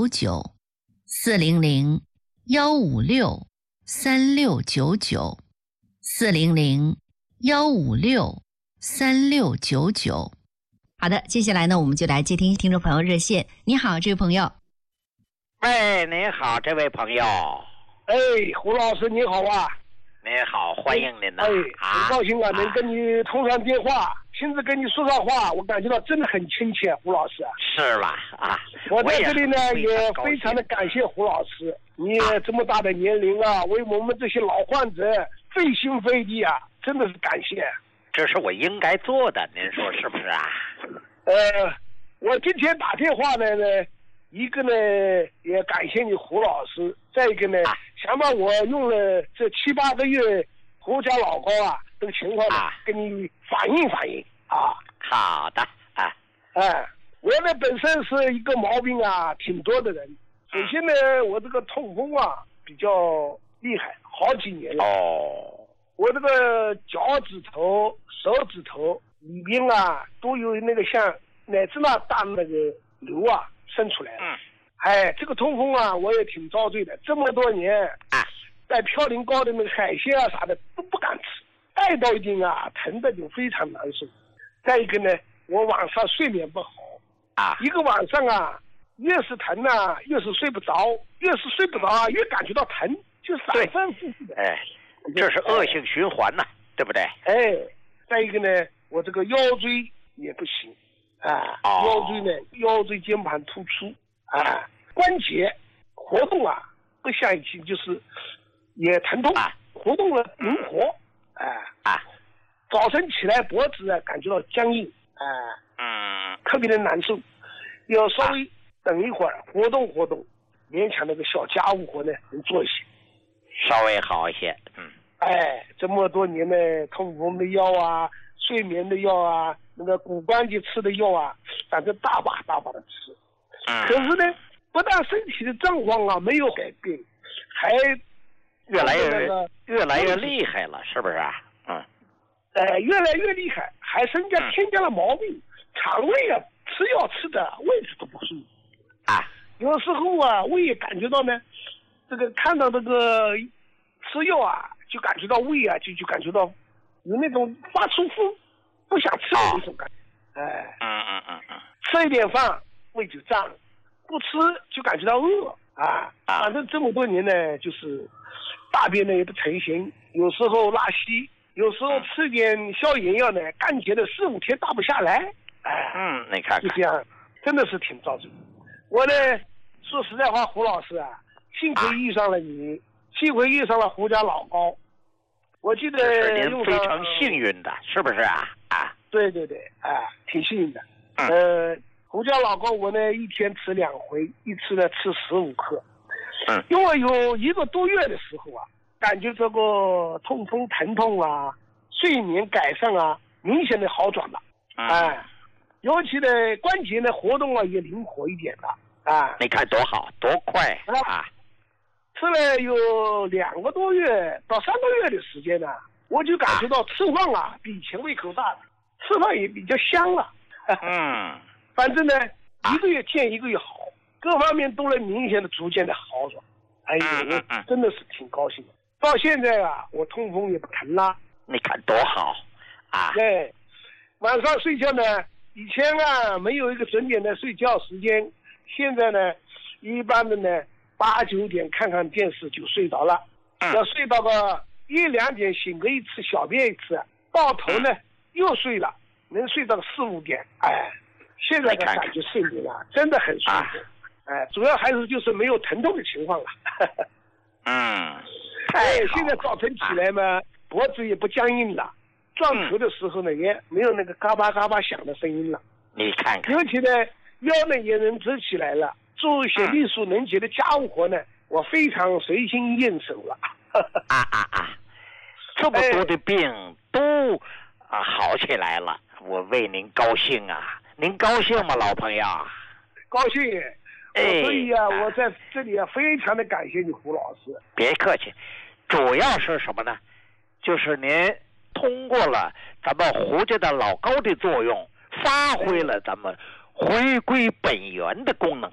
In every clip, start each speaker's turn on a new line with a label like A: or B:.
A: 400-156-3699，400-156-3699。好的，接下来呢，我们就来接听众朋友热线。你好，这位朋友。
B: 喂，您好，这位朋友。
C: 哎，胡老师你好啊。
B: 您好，欢迎您呐。
C: 很高兴啊，能跟你通上电话，亲自跟你说上话，我感觉到真的很亲切，胡老师。
B: 是吧？啊，
C: 我在这里呢也非常的感谢胡老师，你这么大的年龄啊，为我们这些老患者费心费力啊，真的是感谢。
B: 这是我应该做的，您说是不是啊？
C: 我今天打电话呢，一个呢也感谢你胡老师，再一个呢，想把我用了这7、8个月胡家老高啊这个情况呢，跟你反映啊。
B: 好的啊。
C: 我呢本身是一个毛病啊挺多的人。首先呢，我这个痛风啊比较厉害，好几年了。我这个脚趾头、手指头里边啊都有那个像奶子那大那个瘤啊生出来了。这个痛风啊我也挺遭罪的，这么多年在嘌呤高的那个海鲜啊啥的都不敢吃，带到一定啊疼的就非常难受。再一个呢，我晚上睡眠不好一个晚上啊越是疼啊越是睡不着，越是睡不着啊越感觉到疼，就反反复复的。
B: 这是恶性循环呐，对不对？
C: 再一个呢，我这个腰椎也不行腰椎呢，腰椎间盘突出关节活动啊不像以前，就是也疼痛活动了灵活早晨起来脖子啊感觉到僵硬特别的难受，要稍微等一会儿活动活动，勉强那个小家务活呢能做一些，
B: 稍微好一些。
C: 这么多年呢，痛风的药啊，睡眠的药啊，那个骨关节吃的药啊，反正大把的吃。可是呢，不但身体的状况啊没有改变，还
B: 越来越厉害了，是不是啊？
C: 越来越厉害，还添加了毛病，肠胃啊吃药吃的位置都不舒服有时候啊，我也感觉到呢，这个看到这个吃药啊，就感觉到胃啊，就感觉到有那种发出风不想吃的那种感觉。吃一点饭胃就胀，不吃就感觉到饿反正这么多年呢，就是大便呢也不成形，有时候拉稀，有时候吃点消炎药呢，干结的4、5天大不下来。
B: 你看看，
C: 就这样，真的是挺遭罪。我呢，说实在话，胡老师幸亏遇上了你，幸亏遇上了胡家老高。我记得
B: 是您非常幸运的，是不是啊？
C: 对，挺幸运的。胡家老高我呢一天吃2回，一次呢吃15克。因为有1个多月的时候感觉这个痛风疼痛睡眠改善明显的好转了。尤其呢关节呢活动也灵活一点了
B: 你看多好多快
C: 吃了有2个多月到3个月的时间呢，我就感觉到吃饭比以前胃口大了，吃饭也比较香了。反正呢1个月见1个月好，各方面都能明显的逐渐的好转。我真的是挺高兴的。到现在我痛风也不疼了。
B: 你看多好
C: 晚上睡觉呢，以前没有一个准点的睡觉时间，现在呢一般的呢8、9点看看电视就睡着了。要睡到个1、2点醒个一次，小便一次，到头呢又睡了，能睡到个4、5点。现在的感觉睡眠真的很舒服。主要还是就是没有疼痛的情况了。现在早晨起来嘛，脖子也不僵硬了，撞头的时候呢也没有那个嘎巴嘎巴响的声音了。
B: 你看看，
C: 尤其呢腰呢也能直起来了，做一些力所能及的家务活呢，我非常随心应手了。
B: 这么多的病都好起来了，我为您高兴您高兴吗，老朋友？
C: 高兴。所以我在这里非常的感谢你胡老师。
B: 别客气，主要是什么呢？就是您通过了咱们胡家的老高的作用，发挥了咱们回归本源的功能了。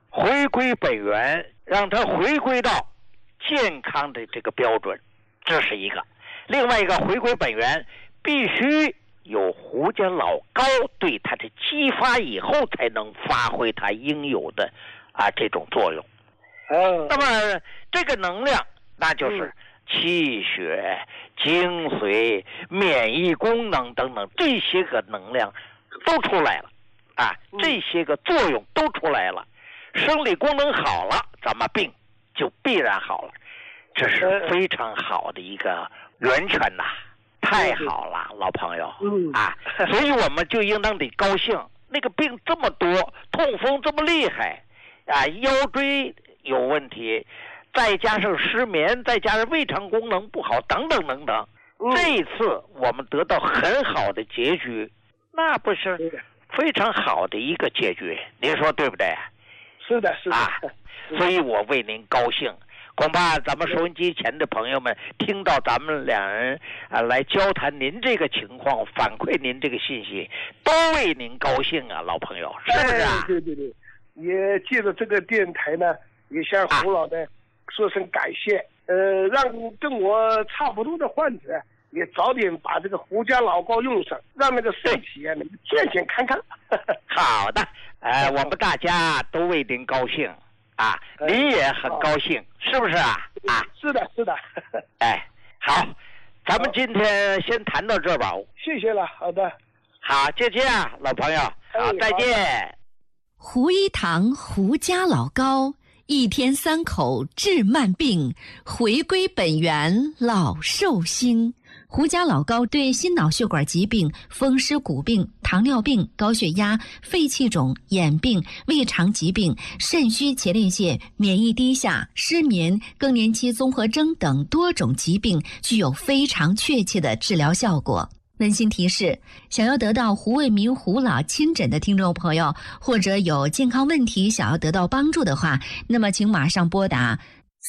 B: 回归本源，让它回归到健康的这个标准，这是一个。另外一个回归本源，必须有胡椒老膏对它的激发以后，才能发挥它应有的这种作用。那么这个能量，那就是气血、精髓、免疫功能等等这些个能量都出来了这些个作用都出来了，生理功能好了，咱们病就必然好了，这是非常好的一个源泉呐，太好了，老朋友所以我们就应当得高兴。那个病这么多，痛风这么厉害腰椎有问题，再加上失眠，再加上胃肠功能不好，等等等等。这一次我们得到很好的结局，那不是非常好的一个结局，您说对不对？
C: 是的，是的
B: 所以我为您高兴。恐怕咱们收音机前的朋友们听到咱们两人来交谈您这个情况，反馈您这个信息，都为您高兴啊，老朋友，是不是
C: 对对对，也借着这个电台呢，也向胡老的说声感谢，让跟我差不多的患者也早点把这个胡椒老膏用上，让那个身体能健健康康。
B: 好的，我们大家都为您高兴您也很高兴，是不是
C: 是的，是的。
B: 好，咱们今天先谈到这吧。
C: 谢谢了，好的。
B: 好，就这样，老朋友，好，再见。
A: 胡一堂胡家老膏，1天3口治慢病，回归本源老寿星。胡家老膏对心脑血管疾病、风湿骨病、糖尿病、高血压、肺气肿、眼病、胃肠疾病、肾虚前列腺、免疫低下、失眠、更年期综合征等多种疾病具有非常确切的治疗效果。温馨提示，想要得到胡卫民胡老亲诊的听众朋友，或者有健康问题想要得到帮助的话，那么请马上拨打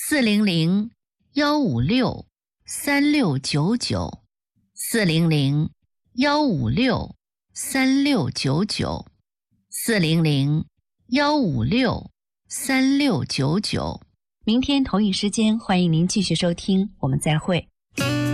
A: 400-156-3699 400-156-3699 400-156-3699。明天同一时间，欢迎您继续收听，我们再会。